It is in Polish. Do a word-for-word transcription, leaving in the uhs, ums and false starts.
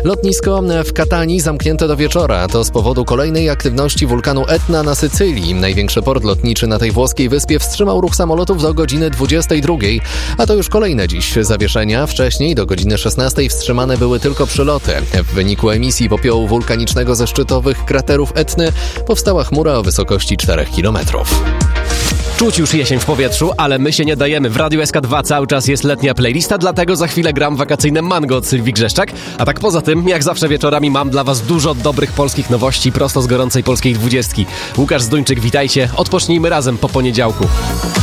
Lotnisko w Katanii zamknięte do wieczora. To z powodu kolejnej aktywności wulkanu Etna na Sycylii. Największy port lotniczy na tej włoskiej wyspie wstrzymał ruch samolotów do godziny dwudziestej drugiej. A to już kolejne dziś zawieszenia. Wcześniej do godziny szesnastej wstrzymane były tylko przyloty. W wyniku emisji popiołu wulkanicznego ze szczytowych kraterów Etny powstała chmura o wysokości czterech kilometrów. Czuć już jesień w powietrzu, ale my się nie dajemy. W Radiu S K dwa cały czas jest letnia playlista, dlatego za chwilę gram wakacyjne Mango od Sylwii Grzeszczak. A tak poza tym, jak zawsze wieczorami mam dla was dużo dobrych polskich nowości prosto z gorącej polskiej dwudziestki. Łukasz Zduńczyk, witajcie. Odpocznijmy razem po poniedziałku.